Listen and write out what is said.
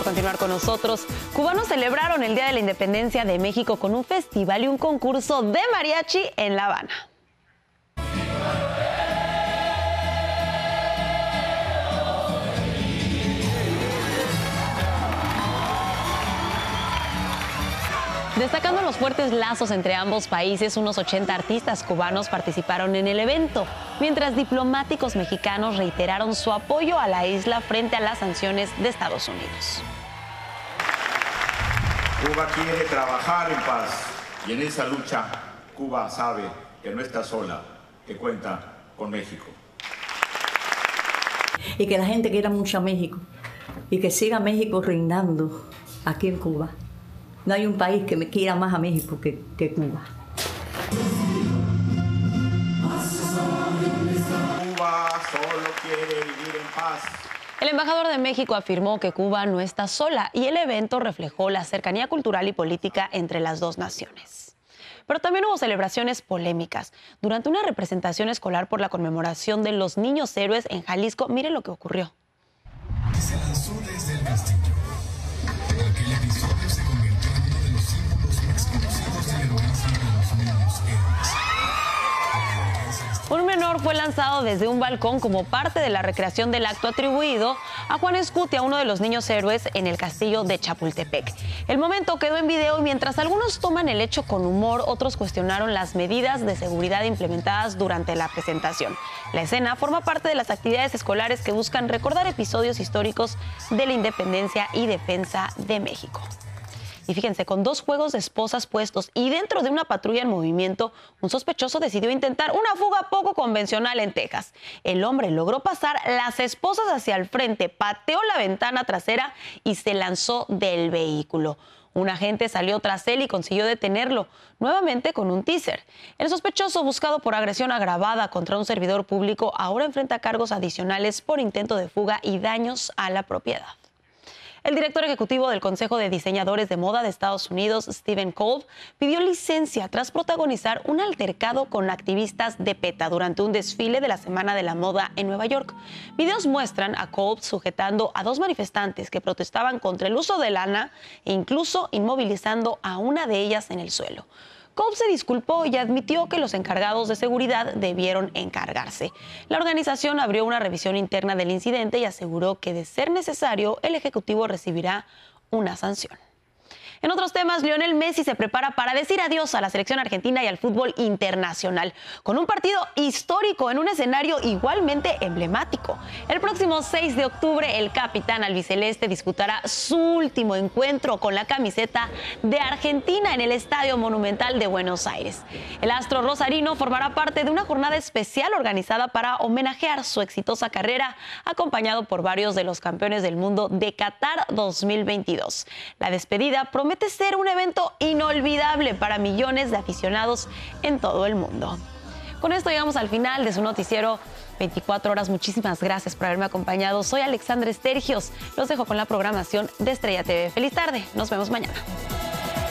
continuar con nosotros. Cubanos celebraron el Día de la Independencia de México con un festival y un concurso de mariachi en La Habana. Destacando los fuertes lazos entre ambos países, unos 80 artistas cubanos participaron en el evento, mientras diplomáticos mexicanos reiteraron su apoyo a la isla frente a las sanciones de Estados Unidos. Cuba quiere trabajar en paz y en esa lucha Cuba sabe que no está sola, que cuenta con México. Y que la gente quiera mucho a México y que siga México reinando aquí en Cuba. No hay un país que me quiera más a México que Cuba. Cuba solo quiere vivir en paz. El embajador de México afirmó que Cuba no está sola y el evento reflejó la cercanía cultural y política entre las dos naciones. Pero también hubo celebraciones polémicas. Durante una representación escolar por la conmemoración de los niños héroes en Jalisco, miren lo que ocurrió. Se lanzó desde el castillo. Aquel episodio se convirtió en uno de los símbolos más conocidos del heroísmo de los niños héroes. Un menor fue lanzado desde un balcón como parte de la recreación del acto atribuido a Juan Escutia, uno de los niños héroes en el castillo de Chapultepec. El momento quedó en video y mientras algunos toman el hecho con humor, otros cuestionaron las medidas de seguridad implementadas durante la presentación. La escena forma parte de las actividades escolares que buscan recordar episodios históricos de la independencia y defensa de México. Y fíjense, con 2 juegos de esposas puestos y dentro de una patrulla en movimiento, un sospechoso decidió intentar una fuga poco convencional en Texas. El hombre logró pasar las esposas hacia el frente, pateó la ventana trasera y se lanzó del vehículo. Un agente salió tras él y consiguió detenerlo, nuevamente con un teaser. El sospechoso, buscado por agresión agravada contra un servidor público, ahora enfrenta cargos adicionales por intento de fuga y daños a la propiedad. El director ejecutivo del Consejo de Diseñadores de Moda de Estados Unidos, Stephen Kolb, pidió licencia tras protagonizar un altercado con activistas de PETA durante un desfile de la Semana de la Moda en Nueva York. Videos muestran a Kolb sujetando a 2 manifestantes que protestaban contra el uso de lana e incluso inmovilizando a una de ellas en el suelo. Kolb se disculpó y admitió que los encargados de seguridad debieron encargarse. La organización abrió una revisión interna del incidente y aseguró que, de ser necesario, el ejecutivo recibirá una sanción. En otros temas, Lionel Messi se prepara para decir adiós a la selección argentina y al fútbol internacional, con un partido histórico en un escenario igualmente emblemático. El próximo 6 de octubre, el capitán albiceleste disputará su último encuentro con la camiseta de Argentina en el Estadio Monumental de Buenos Aires. El astro rosarino formará parte de una jornada especial organizada para homenajear su exitosa carrera, acompañado por varios de los campeones del mundo de Qatar 2022. La despedida promete ser un evento inolvidable para millones de aficionados en todo el mundo. Con esto llegamos al final de su noticiero 24 horas. Muchísimas gracias por haberme acompañado. Soy Alexandra Estergios. Los dejo con la programación de Estrella TV. Feliz tarde. Nos vemos mañana.